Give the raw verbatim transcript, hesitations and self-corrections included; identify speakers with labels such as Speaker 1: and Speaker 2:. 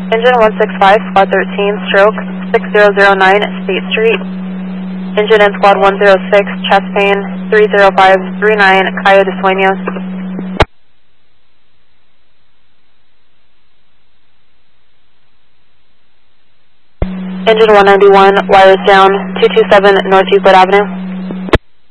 Speaker 1: Engine one six five, Squad thirteen, stroke six zero zero nine, State Street. Engine in Squad one zero six, chest pain three zero five three nine, Cayo de Sueños. Engine one ninety-one, wires down, two two seven North Euclid Avenue.